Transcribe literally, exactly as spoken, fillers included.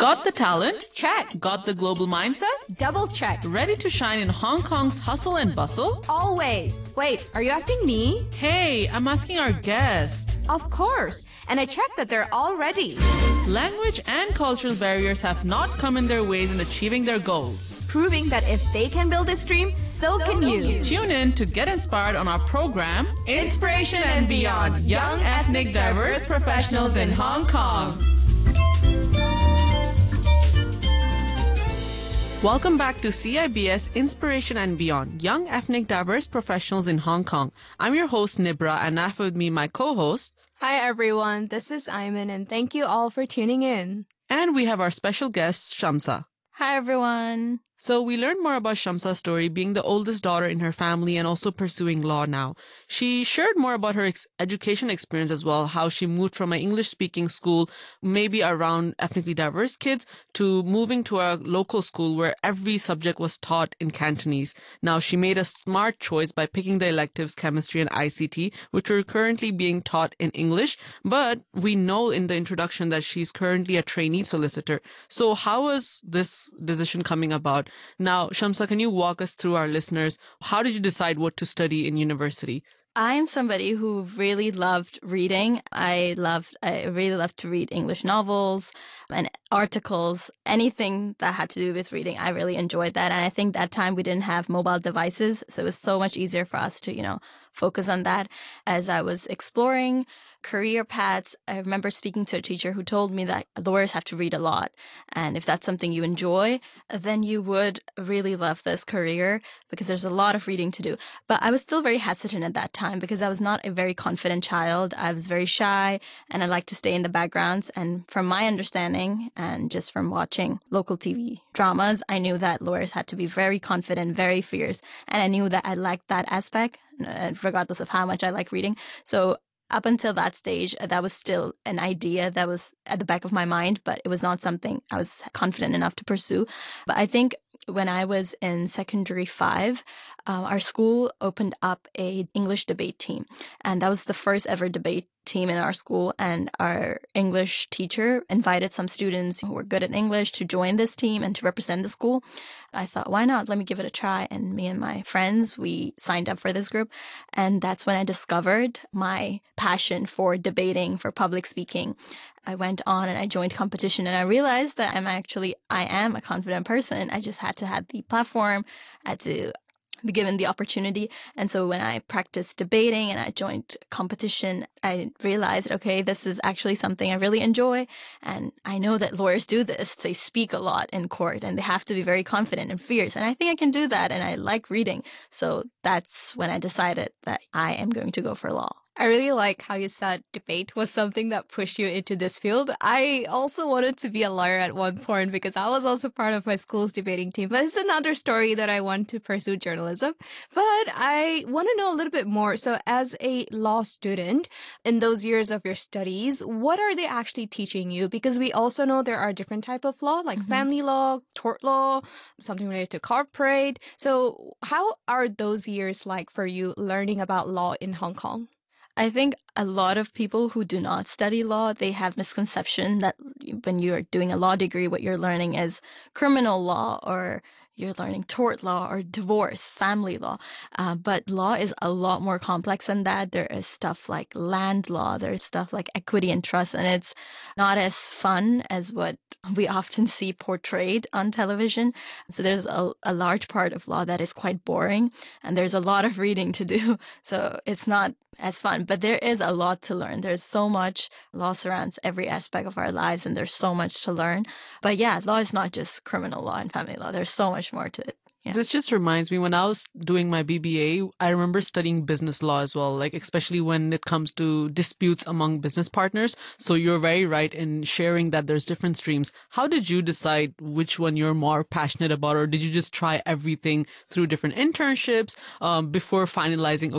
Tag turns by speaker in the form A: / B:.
A: Got the talent?
B: Check.
A: Got the global mindset?
B: Double check.
A: Ready to shine in Hong Kong's hustle and bustle?
B: Always. Wait, are you asking me?
A: Hey, I'm asking our guest.
B: Of course. And I checked that they're all ready.
A: Language and cultural barriers have not come in their ways in achieving their goals.
B: Proving that if they can build this dream, so, so can you. you.
A: Tune in to get inspired on our program, Inspiration and Beyond, Young Ethnic Diverse Professionals in Hong Kong. Welcome back to C I B S Inspiration and Beyond, Young Ethnic Diverse Professionals in Hong Kong. I'm your host, Nibra, and I have with me my co-host.
C: Hi, everyone. This is Ayman, and thank you all for tuning in.
A: And we have our special guest, Shamsa.
C: Hi, everyone.
A: So we learned more about Shamsa's story, being the oldest daughter in her family and also pursuing law now. She shared more about her ex- education experience as well, how she moved from an English-speaking school, maybe around ethnically diverse kids, to moving to a local school where every subject was taught in Cantonese. Now, she made a smart choice by picking the electives chemistry and I C T, which are currently being taught in English, but we know in the introduction that she's currently a trainee solicitor. So how is this decision coming about? Now, Shamsa, can you walk us through our listeners? How did you decide what to study in university?
C: I'm somebody who really loved reading. I loved, I really loved to read English novels and articles, anything that had to do with reading. I really enjoyed that. And I think that time we didn't have mobile devices. So it was so much easier for us to, you know, focus on that. As I was exploring career paths, I remember speaking to a teacher who told me that lawyers have to read a lot. And if that's something you enjoy, then you would really love this career because there's a lot of reading to do. But I was still very hesitant at that time because I was not a very confident child. I was very shy and I liked to stay in the backgrounds. And from my understanding and just from watching local T V dramas, I knew that lawyers had to be very confident, very fierce. And I knew that I liked that aspect, regardless of how much I like reading. So up until that stage, that was still an idea that was at the back of my mind, but it was not something I was confident enough to pursue. But I think when I was in secondary five, uh, our school opened up a English debate team. And that was the first ever debate team in our school. And our English teacher invited some students who were good at English to join this team and to represent the school. I thought, why not? Let me give it a try. And me and my friends, we signed up for this group. And that's when I discovered my passion for debating, for public speaking. I went on and I joined competition and I realized that I'm actually, I am a confident person. I just had to have the platform, I had to be given the opportunity. And so when I practiced debating and I joined competition, I realized, okay, this is actually something I really enjoy. And I know that lawyers do this. They speak a lot in court and they have to be very confident and fierce. And I think I can do that. And I like reading. So that's when I decided that I am going to go for law.
D: I really like how you said debate was something that pushed you into this field. I also wanted to be a lawyer at one point because I was also part of my school's debating team. But it's another story that I want to pursue journalism. But I want to know a little bit more. So as a law student, in those years of your studies, what are they actually teaching you? Because we also know there are different type of law, like mm-hmm. family law, tort law, something related to corporate. So how are those years like for you learning about law in Hong Kong?
C: I think a lot of people who do not study law, they have misconception that when you're doing a law degree, what you're learning is criminal law or you're learning tort law or divorce, family law. Uh, but law is a lot more complex than that. There is stuff like land law. There's stuff like equity and trust. And it's not as fun as what we often see portrayed on television. So there's a, a large part of law that is quite boring. And there's a lot of reading to do. So it's not as fun. But there is a lot to learn. There's so much. Law surrounds every aspect of our lives. And there's so much to learn. But yeah, law is not just criminal law and family law. There's so much more to it. Yeah.
A: This just reminds me, when I was doing my B B A, I remember studying business law as well, like especially when it comes to disputes among business partners. So you're very right in sharing that there's different streams. How did you decide which one you're more passionate about, or did you just try everything through different internships um, before finalizing,